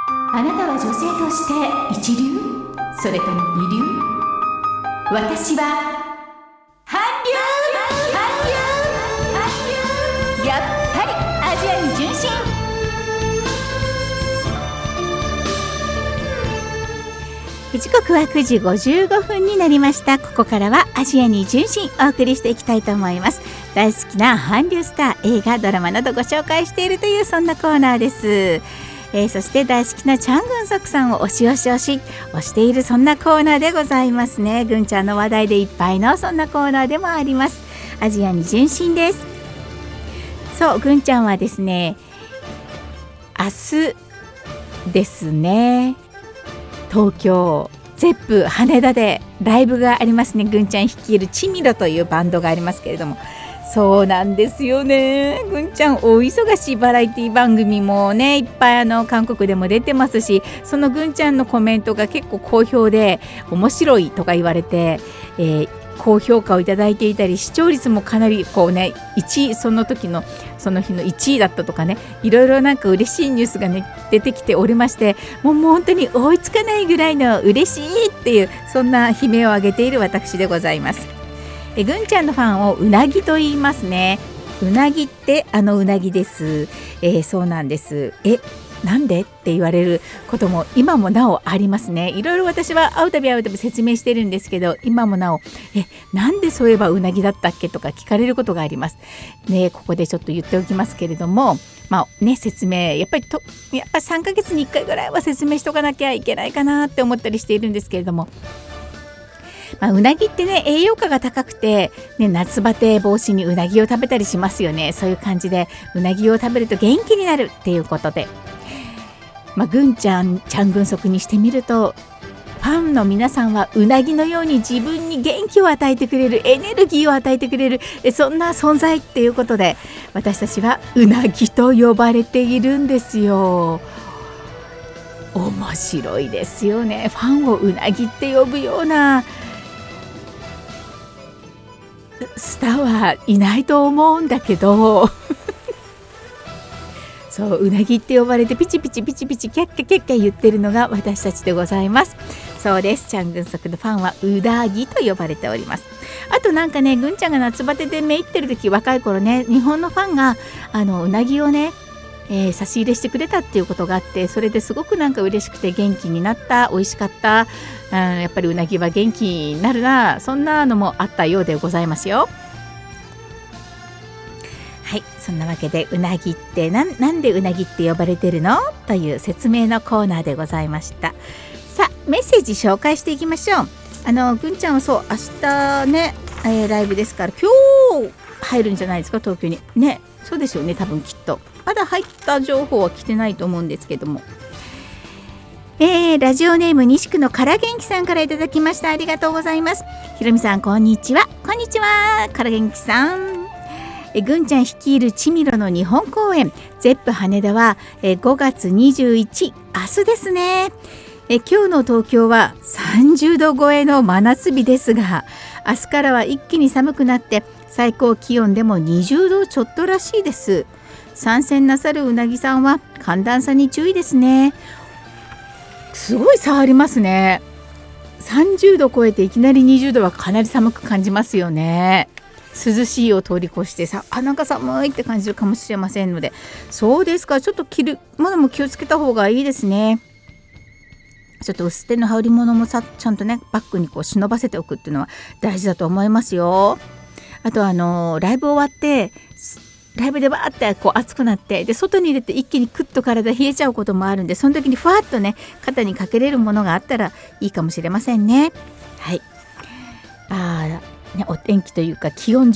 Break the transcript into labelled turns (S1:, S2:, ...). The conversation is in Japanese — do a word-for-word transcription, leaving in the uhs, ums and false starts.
S1: あなたは女性として一流？それとも二流？私は韓流！韓流！韓流！やっぱりアジアに純真。時刻はくじごじゅうごふんになりました。ここからはアジアに純真お送りしていきたいと思います。大好きな韓流スター、映画、ドラマなどご紹介しているというそんなコーナーです。えー、そして大好きなチャングンソクさんを推し推し推し推しているそんなコーナーでございますね。ぐんちゃんの話題でいっぱいのそんなコーナーでもあります。アジアに純真です。そう、ぐんちゃんはですね、明日ですね、東京ゼップ羽田でライブがありますね。ぐんちゃん率いるチミロというバンドがありますけれども、そうなんですよね。ぐんちゃんお忙しい、バラエティ番組もねいっぱいあの韓国でも出てますし、そのぐんちゃんのコメントが結構好評で面白いとか言われて、えー、高評価をいただいていたり、視聴率もかなりこうねいちい、その時のその日のいちいだったとかね、いろいろなんか嬉しいニュースがね出てきておりまして、もうもう本当に追いつかないぐらいの嬉しいっていう、そんな悲鳴を上げている私でございます。えぐんちゃんのファンをうなぎと言いますね。うなぎってあのうなぎです。えー、そうなんです。えなんでって言われることも今もなおありますね。いろいろ私は会うたび会うたび説明してるんですけど、今もなおえなんでそういえばうなぎだったっけとか聞かれることがありますね。ここでちょっと言っておきますけれども、まあね、説明やっぱりとやっぱさんかげつにいっかいぐらいは説明しとかなきゃいけないかなって思ったりしているんですけれども、まあ、うなぎってね栄養価が高くて、ね、夏バテ防止にうなぎを食べたりしますよね。そういう感じでうなぎを食べると元気になるっていうことで、まあ、ぐんちゃんチャングンソクにしてみると、ファンの皆さんはうなぎのように自分に元気を与えてくれる、エネルギーを与えてくれる、そんな存在っていうことで、私たちはうなぎと呼ばれているんですよ。面白いですよね。ファンをうなぎって呼ぶようなスターはいないと思うんだけどそう、うなぎって呼ばれてピチピチピチピチキャッキャキャッキャ言ってるのが私たちでございます。そうです。チャングンソクのファンはうなぎと呼ばれております。あとなんかね、ぐんちゃんが夏バテでめいってる時、若い頃ね、日本のファンがあのうなぎをね、えー、差し入れしてくれたっていうことがあって、それですごくなんか嬉しくて元気になった、美味しかった、うん、やっぱりうなぎは元気になるな、そんなのもあったようでございますよ。はい、そんなわけでうなぎってな ん, なんでうなぎって呼ばれてるのという説明のコーナーでございました。さあ、メッセージ紹介していきましょう。あのぐんちゃんはそう明日ね、えー、ライブですから、今日入るんじゃないですか、東京にね。そうですよね、多分きっとまだ入った情報は来てないと思うんですけども、えー、ラジオネーム西区のから元気さんからいただきました。ありがとうございます。ひろみさん、こんにちは。こんにちは、から元気さん。えぐんちゃん率いるチミロの日本公演ゼップ羽田はえごがつにじゅういちにち、明日ですね。え今日の東京はさんじゅうど超えの真夏日ですが、明日からは一気に寒くなって最高気温でもにじゅうどちょっとらしいです。参戦なさるうなぎさんは寒暖差に注意ですね。すごい差ありますね。さんじゅうど超えていきなりにじゅうどはかなり寒く感じますよね。涼しいを通り越してさあなんか寒いって感じるかもしれませんので、そうですか、ちょっと着るものも気をつけた方がいいですね。ちょっと薄手の羽織物もさちゃんとねバッグにこう忍ばせておくっていうのは大事だと思いますよ。あとあのライブ終わってライブでバーってこう暑くなって、で外に出て一気にクッと体冷えちゃうこともあるんで、その時にふわっとね肩にかけれるものがあったらいいかもしれませんね。はい、あーね、お天気というか気温